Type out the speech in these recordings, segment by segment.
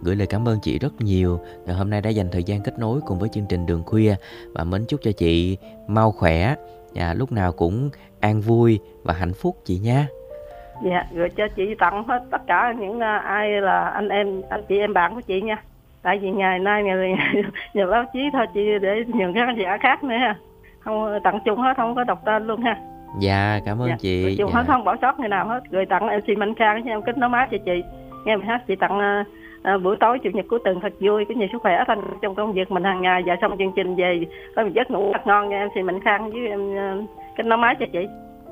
gửi lời cảm ơn chị rất nhiều. Ngày hôm nay đã dành thời gian kết nối cùng với chương trình Đường Khuya, và mến chúc cho chị mau khỏe và lúc nào cũng an vui và hạnh phúc chị nha. Dạ, rồi cho chị tặng hết tất cả những ai là anh chị em bạn của chị nha. Tại vì ngày nay nhờ báo chí thôi chị, để nhường khán giả khác nữa ha. Không tặng chung hết, không có đọc tên luôn ha. Dạ, cảm ơn chị. Chung hết, không bỏ sót người nào hết. Rồi tặng MC Mạnh Khang cho em kết nối máy cho chị. Nghe bài hát chị tặng buổi tối chủ nhật cuối tuần thật vui, có nhiều sức khỏe thành trong công việc mình hàng ngày. Và xong chương trình về có một giấc ngủ thật ngon nha MC Mạnh Khang, với em kết nối máy cho chị.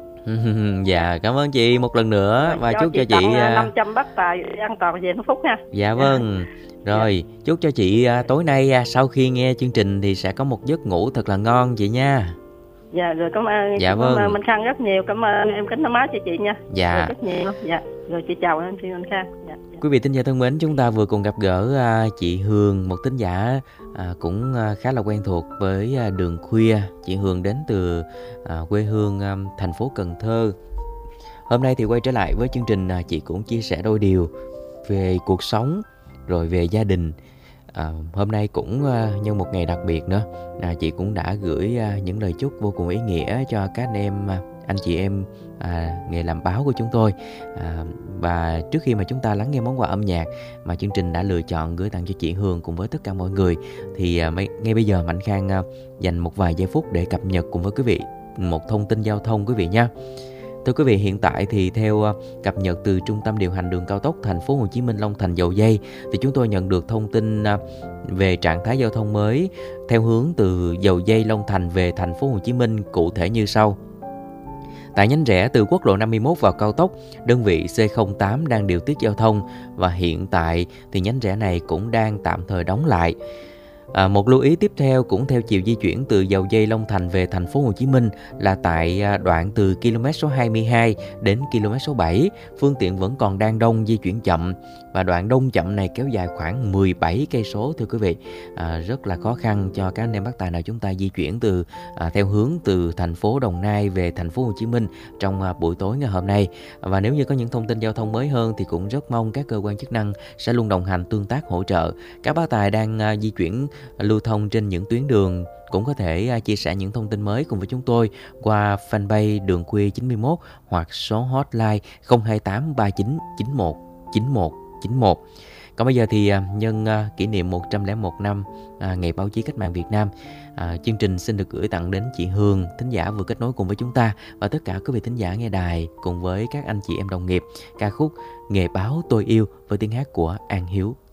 Dạ, cảm ơn chị một lần nữa. Rồi, và chúc cho chị 500 bát tài an toàn về hạnh phúc ha. Dạ vâng. Rồi, chúc cho chị tối nay sau khi nghe chương trình thì sẽ có một giấc ngủ thật là ngon chị nha. Dạ, rồi cảm ơn. Dạ vâng. Cảm ơn Mạnh Khang rất nhiều. Cảm ơn em kính máy cho chị nha. Dạ. Rồi, rất nhiều. Dạ. Rồi chị chào em Mạnh Khang. Dạ. Quý vị thính giả thân mến, chúng ta vừa cùng gặp gỡ chị Hường, một thính giả cũng khá là quen thuộc với Đường Khuya. Chị Hường đến từ quê hương thành phố Cần Thơ. Hôm nay thì quay trở lại với chương trình, chị cũng chia sẻ đôi điều về cuộc sống rồi về gia đình. Hôm nay cũng nhân một ngày đặc biệt nữa, chị cũng đã gửi những lời chúc vô cùng ý nghĩa cho các anh chị em nghề làm báo của chúng tôi. Và trước khi mà chúng ta lắng nghe món quà âm nhạc mà chương trình đã lựa chọn gửi tặng cho chị Hường cùng với tất cả mọi người, thì ngay bây giờ Mạnh Khang dành một vài giây phút để cập nhật cùng với quý vị một thông tin giao thông quý vị nha. Thưa quý vị, hiện tại thì theo cập nhật từ Trung tâm điều hành đường cao tốc Thành phố Hồ Chí Minh Long Thành Dầu Giây, thì chúng tôi nhận được thông tin về trạng thái giao thông mới theo hướng từ Dầu Giây Long Thành về Thành phố Hồ Chí Minh cụ thể như sau. Tại nhánh rẽ từ quốc lộ 51 vào cao tốc, đơn vị C08 đang điều tiết giao thông, và hiện tại thì nhánh rẽ này cũng đang tạm thời đóng lại. Một lưu ý tiếp theo cũng theo chiều di chuyển từ Dầu Giây Long Thành về Thành phố Hồ Chí Minh là tại đoạn từ km số 22 đến km số 7, phương tiện vẫn còn đang đông, di chuyển chậm, và đoạn đông chậm này kéo dài khoảng 17 cây số thưa quý vị. Rất là khó khăn cho các anh em bác tài nào chúng ta di chuyển theo hướng từ thành phố Đồng Nai về Thành phố Hồ Chí Minh trong buổi tối ngày hôm nay. Và nếu như có những thông tin giao thông mới hơn thì cũng rất mong các cơ quan chức năng sẽ luôn đồng hành, tương tác, hỗ trợ. Các bác tài đang di chuyển lưu thông trên những tuyến đường cũng có thể chia sẻ những thông tin mới cùng với chúng tôi qua fanpage Đường Khuya 91 hoặc số hotline 028 39 91 91 91. Còn bây giờ thì nhân kỷ niệm 101 năm Ngày Báo chí Cách mạng Việt Nam, chương trình xin được gửi tặng đến chị Hường, thính giả vừa kết nối cùng với chúng ta, và tất cả quý vị thính giả nghe đài cùng với các anh chị em đồng nghiệp ca khúc Nghề Báo Tôi Yêu với tiếng hát của An Hiếu.